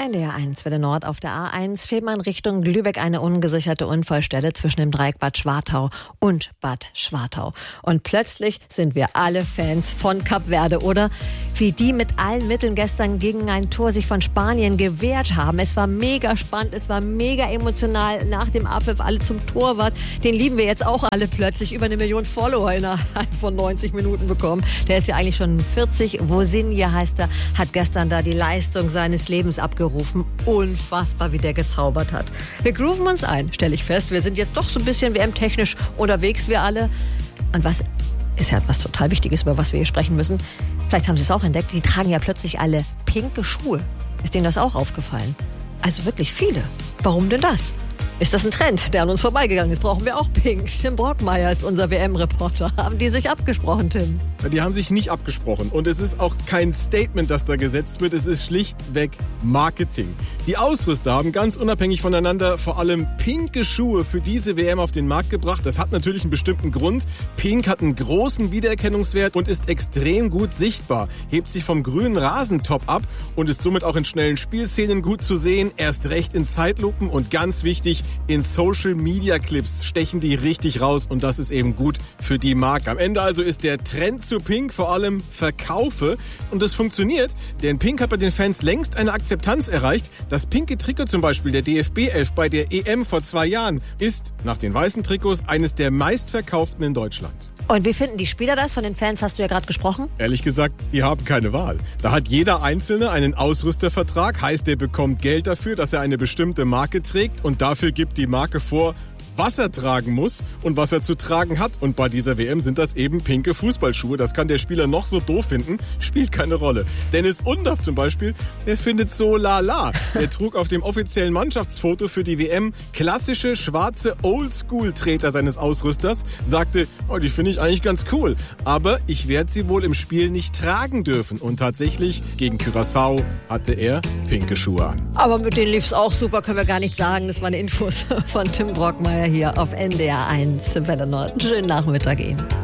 NDR 1 Welle Nord auf der A1 Fehmarn Richtung Lübeck eine ungesicherte Unfallstelle zwischen dem Dreieck Bad Schwartau und Bad Schwartau. Und plötzlich sind wir alle Fans von Kap Verde, oder? Wie die mit allen Mitteln gestern gegen ein Tor sich von Spanien gewehrt haben. Es war mega spannend, es war mega emotional. Nach dem Abpfiff alle zum Torwart. Den lieben wir jetzt auch alle plötzlich. Über 1 Million Follower innerhalb von 90 Minuten bekommen. Der ist ja eigentlich schon 40. Wosinje heißt er, hat gestern da die Leistung seines Lebens abgerufen. Unfassbar, wie der gezaubert hat. Wir grooven uns ein, stelle ich fest. Wir sind jetzt doch so ein bisschen WM-technisch unterwegs, wir alle. Und was ist ja was total Wichtiges, über was wir hier sprechen müssen. Vielleicht haben Sie es auch entdeckt, die tragen ja plötzlich alle pinke Schuhe. Ist denen das auch aufgefallen? Also wirklich viele. Warum denn das? Ist das ein Trend, der an uns vorbeigegangen ist? Brauchen wir auch pink? Tim Brockmeier ist unser WM-Reporter. Haben die sich abgesprochen, Tim? Die haben sich nicht abgesprochen. Und es ist auch kein Statement, das da gesetzt wird. Es ist schlichtweg Marketing. Die Ausrüster haben ganz unabhängig voneinander vor allem pinke Schuhe für diese WM auf den Markt gebracht. Das hat natürlich einen bestimmten Grund. Pink hat einen großen Wiedererkennungswert und ist extrem gut sichtbar. Hebt sich vom grünen Rasentop ab und ist somit auch in schnellen Spielszenen gut zu sehen. Erst recht in Zeitlupen und ganz wichtig, in Social-Media-Clips stechen die richtig raus und das ist eben gut für die Marke. Am Ende also ist der Trend zu Pink vor allem Verkaufe und das funktioniert, denn Pink hat bei den Fans längst eine Akzeptanz erreicht. Das pinke Trikot zum Beispiel der DFB-11 bei der EM vor 2 Jahren ist nach den weißen Trikots eines der meistverkauften in Deutschland. Und wie finden die Spieler das? Von den Fans hast du ja gerade gesprochen. Ehrlich gesagt, die haben keine Wahl. Da hat jeder Einzelne einen Ausrüstervertrag, heißt, er bekommt Geld dafür, dass er eine bestimmte Marke trägt und dafür gibt die Marke vor, was er tragen muss und was er zu tragen hat. Und bei dieser WM sind das eben pinke Fußballschuhe. Das kann der Spieler noch so doof finden, spielt keine Rolle. Dennis Undaff zum Beispiel, der findet so lala. Der trug auf dem offiziellen Mannschaftsfoto für die WM klassische schwarze Oldschool-Treter seines Ausrüsters, sagte, oh, die finde ich eigentlich ganz cool, aber ich werde sie wohl im Spiel nicht tragen dürfen. Und tatsächlich, gegen Curaçao hatte er pinke Schuhe an. Aber mit denen lief's auch super, können wir gar nicht sagen. Das waren Infos von Tim Brockmeier hier auf NDR 1 Welle Nord. Schönen Nachmittag Ihnen.